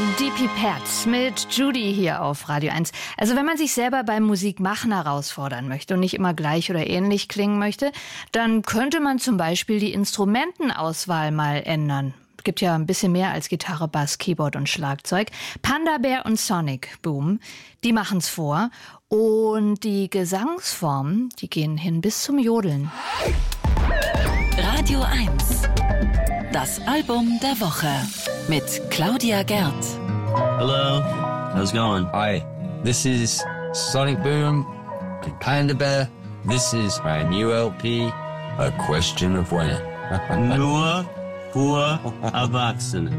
Die Pipettes mit Judy hier auf Radio 1. Also wenn man sich selber beim Musikmachen herausfordern möchte und nicht immer gleich oder ähnlich klingen möchte, dann könnte man zum Beispiel die Instrumentenauswahl mal ändern. Es gibt ja ein bisschen mehr als Gitarre, Bass, Keyboard und Schlagzeug. Panda Bear und Sonic Boom, die machen's vor. Und die Gesangsformen, die gehen hin bis zum Jodeln. Radio 1. Das Album der Woche mit Claudia Gerd. Hello, how's it going? Hi, this is Sonic Boom and Panda Bear. This is my new LP, A Question of When. Nur für Erwachsene.